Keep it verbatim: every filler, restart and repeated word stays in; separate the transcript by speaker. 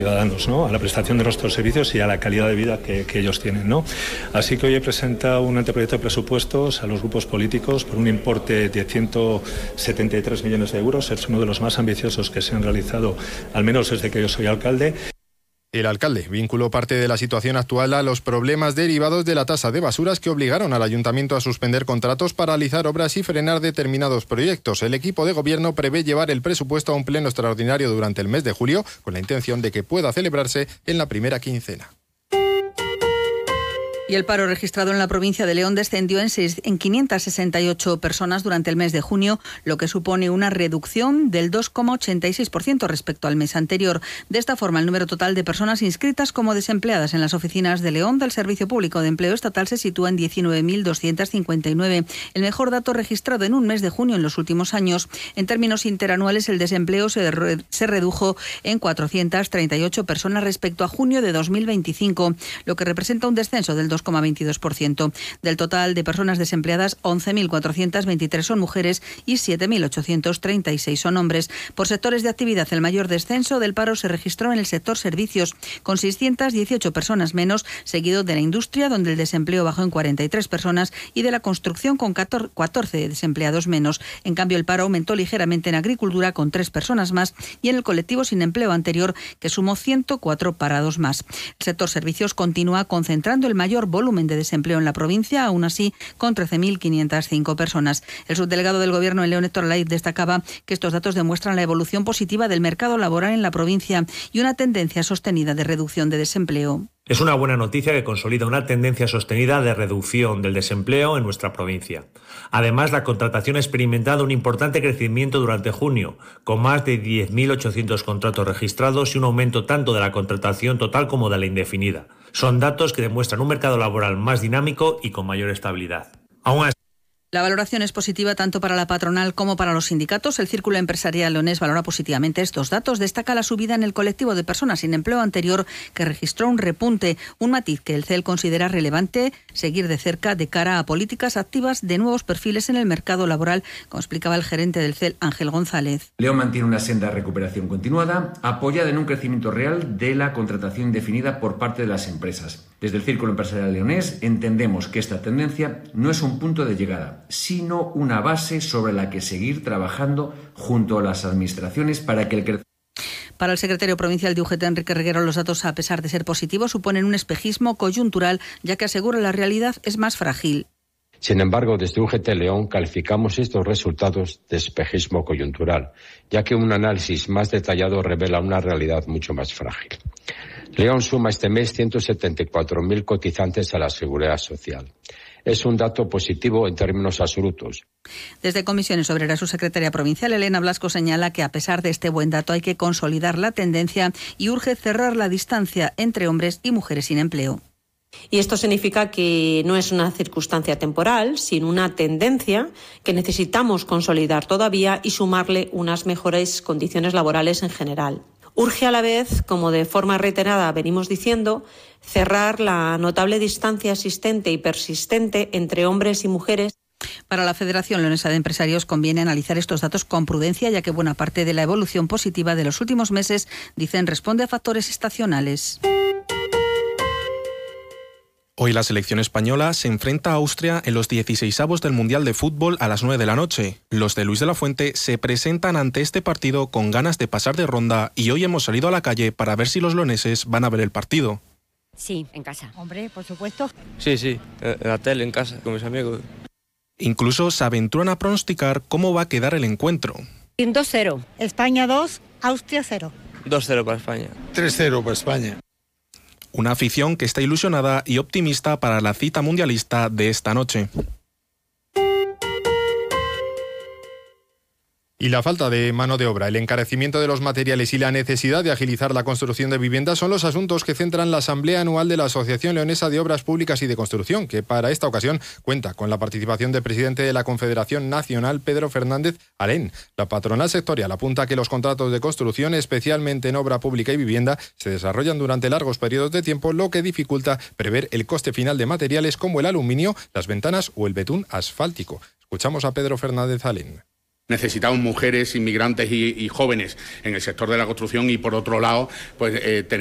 Speaker 1: ciudadanos, ¿no?, a la prestación de nuestros servicios y a la calidad de vida que, que ellos tienen, ¿no? Así que hoy he presentado un anteproyecto de presupuestos a los grupos políticos por un importe de ciento setenta y tres millones de euros. Es uno de los más ambiciosos que se han realizado, al menos desde que yo soy alcalde.
Speaker 2: El alcalde vinculó parte de la situación actual a los problemas derivados de la tasa de basuras que obligaron al ayuntamiento a suspender contratos, paralizar obras y frenar determinados proyectos. El equipo de gobierno prevé llevar el presupuesto a un pleno extraordinario durante el mes de julio, con la intención de que pueda celebrarse en la primera quincena.
Speaker 3: Y el paro registrado en la provincia de León descendió en, seis, en quinientas sesenta y ocho personas durante el mes de junio, lo que supone una reducción del dos coma ochenta y seis por ciento respecto al mes anterior. De esta forma, el número total de personas inscritas como desempleadas en las oficinas de León del Servicio Público de Empleo Estatal se sitúa en diecinueve mil doscientos cincuenta y nueve, el mejor dato registrado en un mes de junio en los últimos años. En términos interanuales, el desempleo se, re, se redujo en cuatrocientas treinta y ocho personas respecto a junio de dos mil veinticinco, lo que representa un descenso del dos coma veintidós por ciento. Del total de personas desempleadas, once mil cuatrocientas veintitrés son mujeres y siete mil ochocientos treinta y seis son hombres. Por sectores de actividad, el mayor descenso del paro se registró en el sector servicios, con seiscientas dieciocho personas menos, seguido de la industria, donde el desempleo bajó en cuarenta y tres personas, y de la construcción, con catorce desempleados menos. En cambio, el paro aumentó ligeramente en agricultura, con tres personas más, y en el colectivo sin empleo anterior, que sumó ciento cuatro parados más. El sector servicios continúa concentrando el mayor volumen de desempleo en la provincia, aún así con trece mil quinientas cinco personas. El subdelegado del Gobierno en León, Héctor Laiz, destacaba que estos datos demuestran la evolución positiva del mercado laboral en la provincia y una tendencia sostenida de reducción de desempleo.
Speaker 4: Es una buena noticia que consolida una tendencia sostenida de reducción del desempleo en nuestra provincia. Además, la contratación ha experimentado un importante crecimiento durante junio, con más de diez mil ochocientos contratos registrados y un aumento tanto de la contratación total como de la indefinida. Son datos que demuestran un mercado laboral más dinámico y con mayor estabilidad. Aún así,
Speaker 3: la valoración es positiva tanto para la patronal como para los sindicatos. El Círculo Empresarial leonés valora positivamente estos datos. Destaca la subida en el colectivo de personas sin empleo anterior, que registró un repunte, un matiz que el C E L considera relevante seguir de cerca de cara a políticas activas de nuevos perfiles en el mercado laboral, como explicaba el gerente del C E L, Ángel González.
Speaker 5: León mantiene una senda de recuperación continuada, apoyada en un crecimiento real de la contratación indefinida por parte de las empresas. Desde el Círculo Empresarial leonés entendemos que esta tendencia no es un punto de llegada, sino una base sobre la que seguir trabajando junto a las administraciones para que el crecimiento.
Speaker 3: Para el secretario provincial de U G T, Enrique Reguero, los datos, a pesar de ser positivos, suponen un espejismo coyuntural, ya que asegura la realidad es más frágil.
Speaker 6: Sin embargo, desde U G T León calificamos estos resultados de espejismo coyuntural, ya que un análisis más detallado revela una realidad mucho más frágil. León suma este mes ciento setenta y cuatro mil cotizantes a la Seguridad Social. Es un dato positivo en términos absolutos.
Speaker 3: Desde Comisiones Obreras, su secretaria provincial, Elena Blasco, señala que a pesar de este buen dato hay que consolidar la tendencia y urge cerrar la distancia entre hombres y mujeres sin empleo.
Speaker 7: Y esto significa que no es una circunstancia temporal, sino una tendencia que necesitamos consolidar todavía y sumarle unas mejores condiciones laborales en general. Urge a la vez, como de forma reiterada venimos diciendo, cerrar la notable distancia existente y persistente entre hombres y mujeres.
Speaker 3: Para la Federación Leonesa de Empresarios conviene analizar estos datos con prudencia, ya que buena parte de la evolución positiva de los últimos meses, dicen, responde a factores estacionales.
Speaker 8: Hoy la selección española se enfrenta a Austria en los dieciseisavos del Mundial de Fútbol a las nueve de la noche. Los de Luis de la Fuente se presentan ante este partido con ganas de pasar de ronda y hoy hemos salido a la calle para ver si los leoneses van a ver el partido.
Speaker 9: Sí, en casa. Hombre, por supuesto.
Speaker 10: Sí, sí, en la tele, en casa, con mis amigos.
Speaker 8: Incluso se aventuran a pronosticar cómo va a quedar el encuentro.
Speaker 9: dos cero.
Speaker 11: España dos, Austria cero.
Speaker 10: dos cero para España.
Speaker 12: tres cero para España.
Speaker 8: Una afición que está ilusionada y optimista para la cita mundialista de esta noche.
Speaker 2: Y la falta de mano de obra, el encarecimiento de los materiales y la necesidad de agilizar la construcción de viviendas son los asuntos que centran la Asamblea Anual de la Asociación Leonesa de Obras Públicas y de Construcción, que para esta ocasión cuenta con la participación del presidente de la Confederación Nacional, Pedro Fernández Alén. La patronal sectorial apunta que los contratos de construcción, especialmente en obra pública y vivienda, se desarrollan durante largos periodos de tiempo, lo que dificulta prever el coste final de materiales como el aluminio, las ventanas o el betún asfáltico. Escuchamos a Pedro Fernández Alén.
Speaker 12: necesitamos mujeres, inmigrantes y, y jóvenes en el sector de la construcción y por otro lado, pues eh, tenemos